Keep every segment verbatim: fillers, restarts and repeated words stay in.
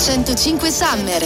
centocinque Summer.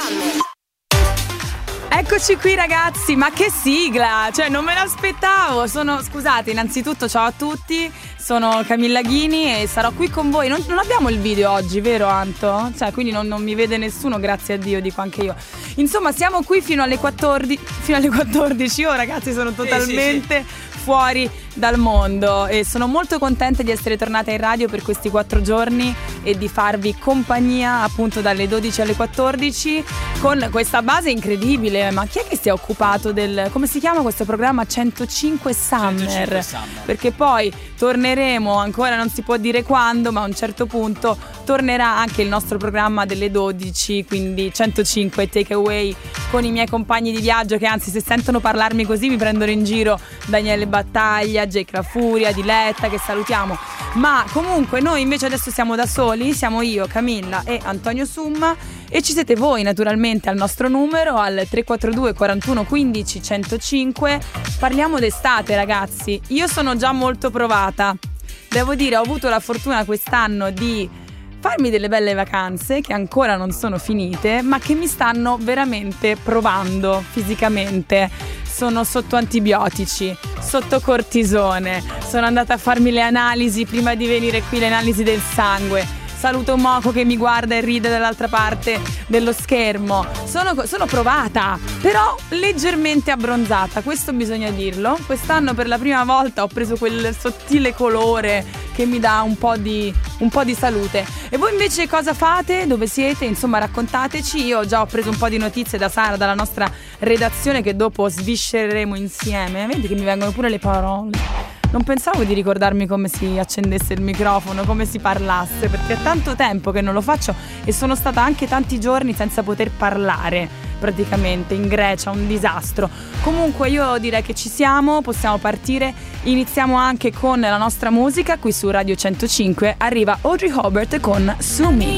Eccoci qui ragazzi, ma che sigla, cioè non me l'aspettavo. Sono, scusate, innanzitutto ciao a tutti, sono Camilla Ghini e sarò qui con voi. Non, non abbiamo il video oggi, vero Anto? Cioè quindi non, non mi vede nessuno, grazie a Dio, dico anche io. Insomma siamo qui fino alle quattordici, fino alle quattordici, oh ragazzi sono totalmente sì, sì, sì. fuori dal mondo e sono molto contenta di essere tornata in radio per questi quattro giorni e di farvi compagnia appunto dalle dodici alle quattordici con questa base incredibile. Ma chi è che si è occupato del, come si chiama questo programma? centocinque Summer, centocinque Summer. Perché poi torneremo, ancora non si può dire quando, ma a un certo punto tornerà anche il nostro programma delle dodici, quindi centocinque Takeaway con i miei compagni di viaggio che anzi se sentono parlarmi così mi prendono in giro, Daniele Battaglia, Jake La Furia, Diletta, che salutiamo. Ma comunque noi invece adesso siamo da soli, siamo io, Camilla e Antonio Summa e ci siete voi naturalmente al nostro numero al tre quattro due quarantuno quindici centocinque. Parliamo d'estate ragazzi, io sono già molto provata, devo dire ho avuto la fortuna quest'anno di farmi delle belle vacanze che ancora non sono finite ma che mi stanno veramente provando fisicamente. Sono sotto antibiotici, sotto cortisone, sono andata a farmi le analisi prima di venire qui, le analisi del sangue. Saluto Moco che mi guarda e ride dall'altra parte dello schermo. Sono, sono provata, però leggermente abbronzata, questo bisogna dirlo. Quest'anno per la prima volta ho preso quel sottile colore che mi dà un po' di, un po' di salute. E voi invece cosa fate? Dove siete? Insomma raccontateci. Io già ho preso un po' di notizie da Sara, dalla nostra redazione, che dopo sviscereremo insieme. Vedi che mi vengono pure le parole. Non pensavo di ricordarmi come si accendesse il microfono, come si parlasse, perché è tanto tempo che non lo faccio e sono stata anche tanti giorni senza poter parlare, praticamente, in Grecia, un disastro. Comunque io direi che ci siamo, possiamo partire, iniziamo anche con la nostra musica qui su Radio centocinque, arriva Audrey Hobart con Sue Me.